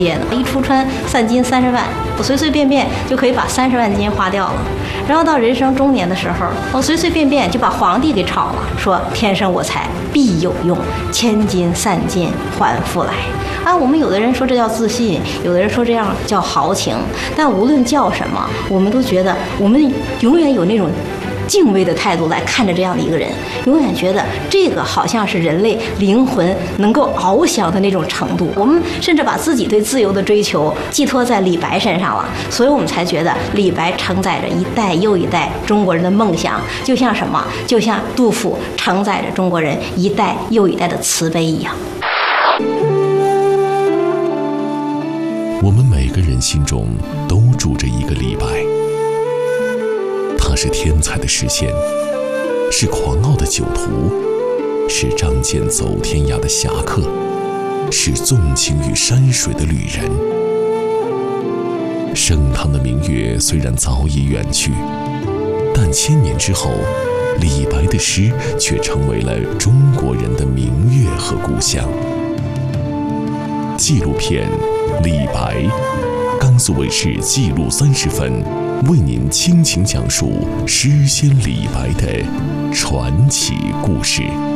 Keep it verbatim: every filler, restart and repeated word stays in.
一出川散金三十万，我随随便便就可以把三十万金花掉了。然后到人生中年的时候，我随随便便就把皇帝给炒了，说天生我材必有用，千金散尽还复来。啊，我们有的人说这叫自信，有的人说这样叫豪情，但无论叫什么，我们都觉得我们永远有那种敬畏的态度来看着这样的一个人，永远觉得这个好像是人类灵魂能够翱翔的那种程度。我们甚至把自己对自由的追求寄托在李白身上了，所以我们才觉得李白承载着一代又一代中国人的梦想，就像什么，就像杜甫承载着中国人一代又一代的慈悲一样。 我们每个人心中都住着一个李白，他是天才的实现，是狂傲的酒徒，是仗剑走天涯的侠客，是纵情于山水的旅人。盛唐的明月虽然早已远去，但千年之后，李白的诗却成为了中国人的明月和故乡。纪录片《李白》，甘肃卫视纪录三十分，为您倾情讲述诗仙李白的传奇故事。